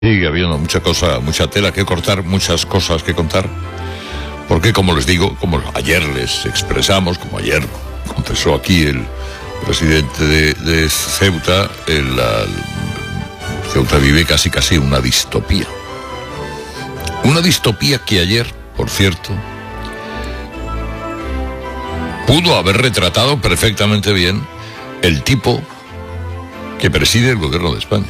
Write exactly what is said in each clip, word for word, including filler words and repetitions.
Sigue habiendo mucha cosa, mucha tela que cortar, muchas cosas que contar. Porque, como les digo, como ayer les expresamos, como ayer confesó aquí el presidente de, de Ceuta, el, la, Ceuta vive casi casi una distopía. Una distopía que ayer, por cierto, pudo haber retratado perfectamente bien el tipo que preside el gobierno de España,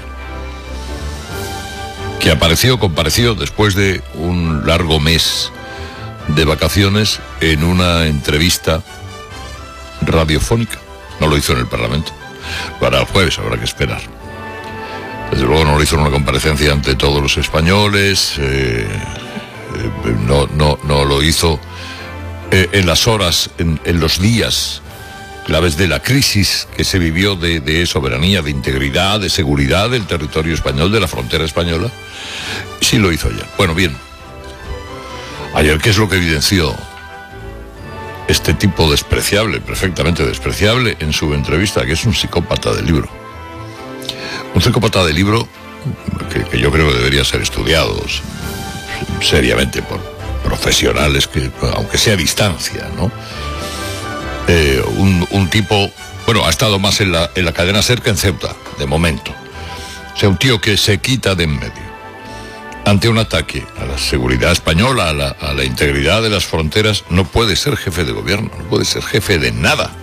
que apareció, compareció después de un largo mes de vacaciones en una entrevista radiofónica. No lo hizo en el Parlamento. Para el jueves habrá que esperar. Desde luego no lo hizo en una comparecencia ante todos los españoles, eh, eh, no, no, no lo hizo eh, en las horas, en, en los días claves de la crisis que se vivió de, de soberanía, de integridad, de seguridad del territorio español, de la frontera española. Sí lo hizo ayer. Bueno, bien. Ayer, ¿qué es lo que evidenció este tipo despreciable, perfectamente despreciable, en su entrevista? Que es un psicópata del libro. Un psicópata del libro que, que yo creo que debería ser estudiado seriamente por profesionales, que, aunque sea a distancia, ¿no? Eh, un, un tipo, bueno, ha estado más en la, en la cadena SER que en Ceuta, de momento. O sea, un tío que se quita de en medio ante un ataque a la seguridad española, a la, a la integridad de las fronteras. No puede ser jefe de gobierno, no puede ser jefe de nada.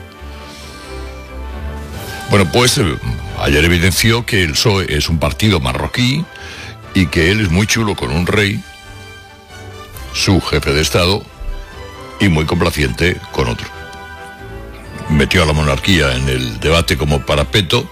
Bueno, pues eh, ayer evidenció que el P S O E es un partido marroquí y que él es muy chulo con un rey, su jefe de Estado, y muy complaciente con otro. Metió a la monarquía en el debate como parapeto.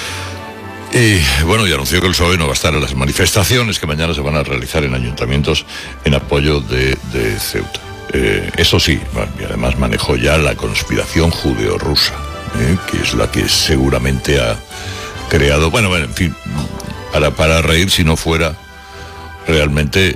Y bueno, y anunció que el P S O E no va a estar en las manifestaciones que mañana se van a realizar en ayuntamientos en apoyo de, de Ceuta. Eh, eso sí, y además manejó ya la conspiración judeo-rusa, eh, que es la que seguramente ha creado, bueno, bueno, en fin, para, para reír si no fuera realmente,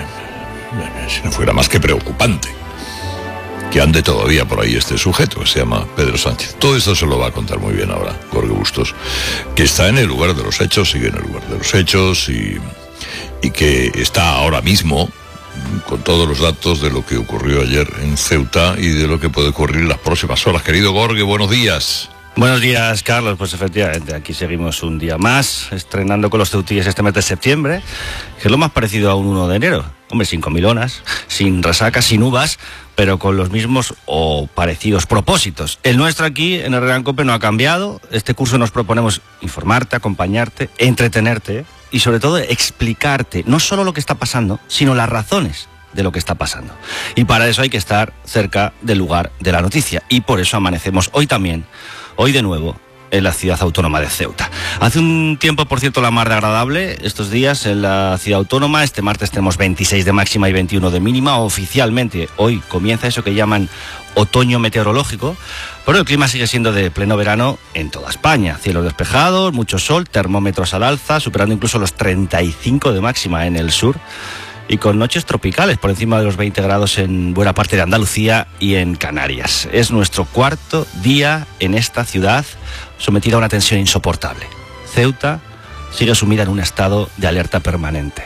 si no fuera más que preocupante que ande todavía por ahí este sujeto que se llama Pedro Sánchez. Todo esto se lo va a contar muy bien ahora Jorge Bustos, que está en el lugar de los hechos, sigue en el lugar de los hechos y, y que está ahora mismo con todos los datos de lo que ocurrió ayer en Ceuta y de lo que puede ocurrir en las próximas horas. Querido Jorge, buenos días. Buenos días, Carlos. Pues efectivamente, aquí seguimos un día más, estrenando con los ceutíes este mes de septiembre, que es lo más parecido a un uno de enero. Hombre, sin comilonas, sin resacas, sin uvas, pero con los mismos o parecidos propósitos. El nuestro aquí en el Real Cope no ha cambiado. Este curso nos proponemos informarte, acompañarte, entretenerte y sobre todo explicarte no solo lo que está pasando, sino las razones de lo que está pasando. Y para eso hay que estar cerca del lugar de la noticia. Y por eso amanecemos hoy también, hoy de nuevo, en la ciudad autónoma de Ceuta. Hace un tiempo, por cierto, la mar de agradable estos días en la ciudad autónoma. Este martes tenemos veintiséis de máxima y veintiuno de mínima. Oficialmente hoy comienza eso que llaman otoño meteorológico, pero el clima sigue siendo de pleno verano en toda España. Cielos despejados, mucho sol, termómetros al alza, superando incluso los treinta y cinco de máxima en el sur, y con noches tropicales por encima de los veinte grados en buena parte de Andalucía y en Canarias. Es nuestro cuarto día en esta ciudad sometida a una tensión insoportable. Ceuta sigue sumida en un estado de alerta permanente.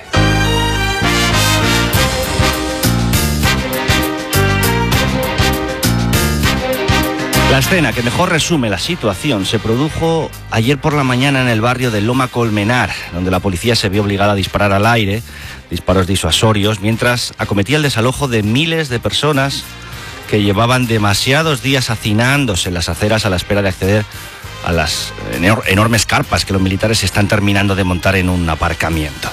La escena que mejor resume la situación se produjo ayer por la mañana en el barrio de Loma Colmenar, donde la policía se vio obligada a disparar al aire, disparos disuasorios, mientras acometía el desalojo de miles de personas que llevaban demasiados días hacinándose en las aceras a la espera de acceder a las enormes carpas que los militares están terminando de montar en un aparcamiento.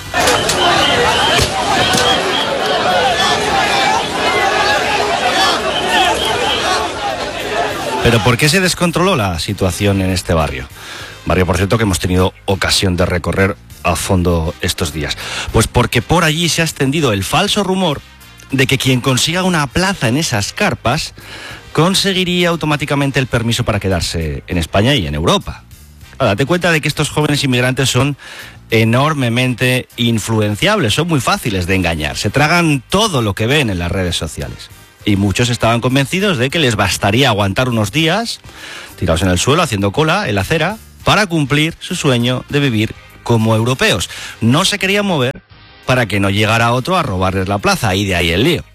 Pero ¿por qué se descontroló la situación en este barrio? Barrio, por cierto, que hemos tenido ocasión de recorrer a fondo estos días. Pues porque por allí se ha extendido el falso rumor de que quien consiga una plaza en esas carpas conseguiría automáticamente el permiso para quedarse en España y en Europa. Ahora, date cuenta de que estos jóvenes inmigrantes son enormemente influenciables, son muy fáciles de engañar, se tragan todo lo que ven en las redes sociales. Y muchos estaban convencidos de que les bastaría aguantar unos días tirados en el suelo, haciendo cola en la acera, para cumplir su sueño de vivir como europeos. No se querían mover para que no llegara otro a robarles la plaza, y de ahí el lío.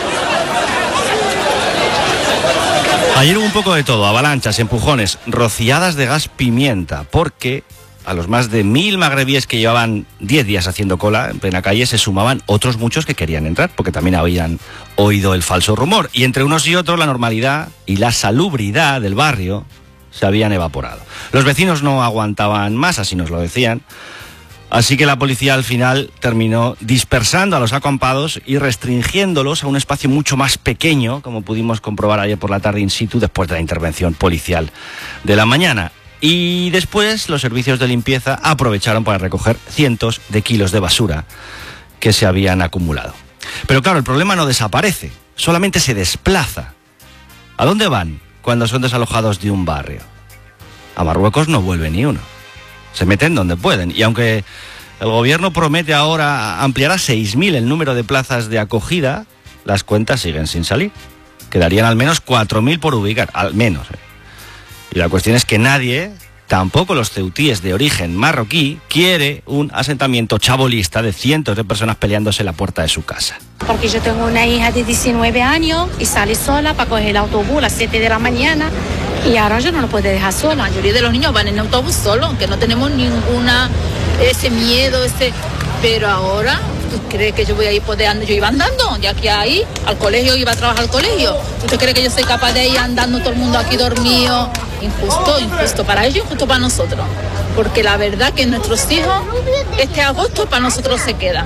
Ayer hubo un poco de todo, avalanchas, empujones, rociadas de gas pimienta, porque a los más de mil magrebíes que llevaban diez días haciendo cola en plena calle se sumaban otros muchos que querían entrar, porque también habían oído el falso rumor. Y entre unos y otros la normalidad y la salubridad del barrio se habían evaporado. Los vecinos no aguantaban más, así nos lo decían. Así que la policía al final terminó dispersando a los acampados y restringiéndolos a un espacio mucho más pequeño, como pudimos comprobar ayer por la tarde in situ después de la intervención policial de la mañana. Y después los servicios de limpieza aprovecharon para recoger cientos de kilos de basura que se habían acumulado. Pero claro, el problema no desaparece, solamente se desplaza. ¿A dónde van cuando son desalojados de un barrio? A Marruecos no vuelve ni uno. Se meten donde pueden. Y aunque el gobierno promete ahora ampliar a seis mil el número de plazas de acogida, las cuentas siguen sin salir. Quedarían al menos cuatro mil por ubicar, al menos. ¿eh? Y la cuestión es que nadie, tampoco los ceutíes de origen marroquí, quiere un asentamiento chabolista de cientos de personas peleándose en la puerta de su casa. Porque yo tengo una hija de diecinueve años y sale sola para coger el autobús a las siete de la mañana y ahora yo no lo puedo dejar sola. La mayoría de los niños van en autobús solo, aunque no tenemos ninguna, ese miedo, ese... Pero ahora, ¿tú crees que yo voy a ir poder andar? Yo iba andando, ya que ahí, al colegio, iba a trabajar al colegio. ¿Tú crees que yo soy capaz de ir andando todo el mundo aquí dormido? Injusto, injusto para ellos, injusto para nosotros. Porque la verdad que nuestros hijos, este agosto para nosotros se queda.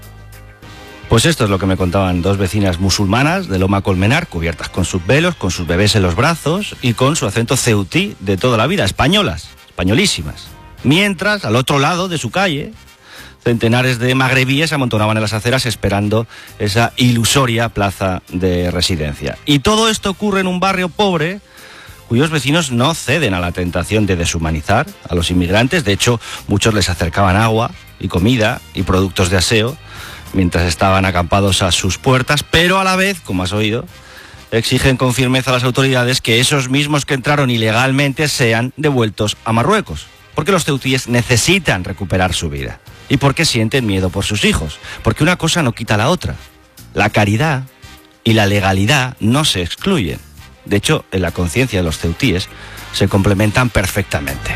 Pues esto es lo que me contaban dos vecinas musulmanas de Loma Colmenar, cubiertas con sus velos, con sus bebés en los brazos y con su acento ceutí de toda la vida, españolas, españolísimas. Mientras, al otro lado de su calle, centenares de magrebíes se amontonaban en las aceras esperando esa ilusoria plaza de residencia. Y todo esto ocurre en un barrio pobre cuyos vecinos no ceden a la tentación de deshumanizar a los inmigrantes. De hecho, muchos les acercaban agua y comida y productos de aseo mientras estaban acampados a sus puertas, pero a la vez, como has oído, exigen con firmeza a las autoridades que esos mismos que entraron ilegalmente sean devueltos a Marruecos, porque los ceutíes necesitan recuperar su vida y porque sienten miedo por sus hijos, porque una cosa no quita la otra. La caridad y la legalidad no se excluyen. De hecho, en la conciencia de los ceutíes se complementan perfectamente.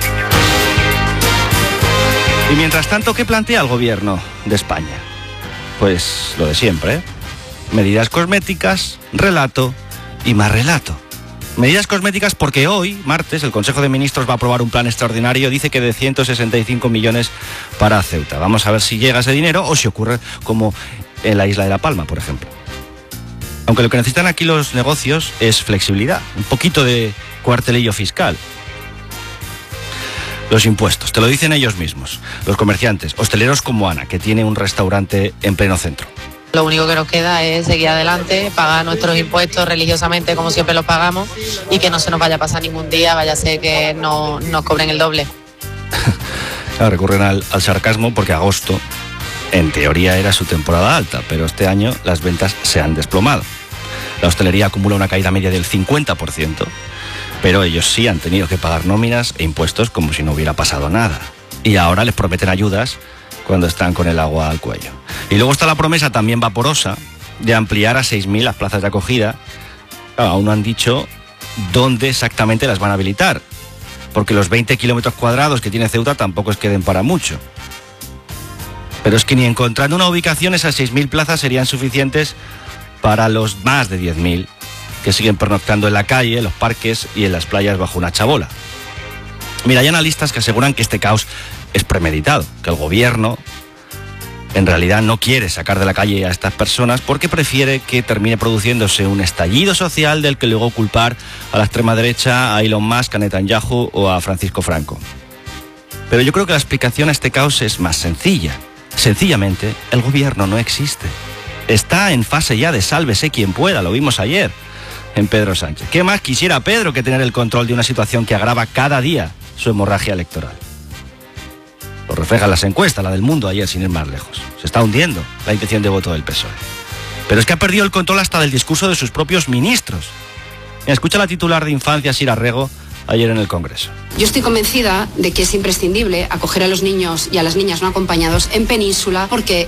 Y mientras tanto, ¿qué plantea el gobierno de España? Pues lo de siempre, ¿eh? Medidas cosméticas, relato y más relato. Medidas cosméticas porque hoy, martes, el Consejo de Ministros va a aprobar un plan extraordinario, dice que de ciento sesenta y cinco millones para Ceuta. Vamos a ver si llega ese dinero o si ocurre como en la isla de La Palma, por ejemplo. Aunque lo que necesitan aquí los negocios es flexibilidad, un poquito de cuartelillo fiscal. Los impuestos, te lo dicen ellos mismos, los comerciantes, hosteleros como Ana, que tiene un restaurante en pleno centro. Lo único que nos queda es seguir adelante, pagar nuestros impuestos religiosamente como siempre los pagamos y que no se nos vaya a pasar ningún día, vaya a ser que no nos cobren el doble. Claro, recurren al, al sarcasmo porque agosto, en teoría, era su temporada alta, pero este año las ventas se han desplomado. La hostelería acumula una caída media del cincuenta por ciento, pero ellos sí han tenido que pagar nóminas e impuestos como si no hubiera pasado nada. Y ahora les prometen ayudas cuando están con el agua al cuello. Y luego está la promesa también vaporosa de ampliar a seis mil las plazas de acogida. Claro, aún no han dicho dónde exactamente las van a habilitar, porque los veinte kilómetros cuadrados que tiene Ceuta tampoco es que den para mucho. Pero es que ni encontrando una ubicación esas seis mil plazas serían suficientes para los más de diez mil que siguen pernoctando en la calle, en los parques y en las playas bajo una chabola. Mira, hay analistas que aseguran que este caos es premeditado, que el gobierno en realidad no quiere sacar de la calle a estas personas porque prefiere que termine produciéndose un estallido social del que luego culpar a la extrema derecha, a Elon Musk, a Netanyahu o a Francisco Franco. Pero yo creo que la explicación a este caos es más sencilla. Sencillamente, el gobierno no existe. Está en fase ya de sálvese quien pueda, lo vimos ayer en Pedro Sánchez. ¿Qué más quisiera Pedro que tener el control de una situación que agrava cada día su hemorragia electoral? Lo reflejan las encuestas, la del Mundo ayer, sin ir más lejos. Se está hundiendo la intención de voto del P S O E. Pero es que ha perdido el control hasta del discurso de sus propios ministros. Mira, escucha la titular de Infancia, Sira Rego, ayer en el Congreso. Yo estoy convencida de que es imprescindible acoger a los niños y a las niñas no acompañados en Península porque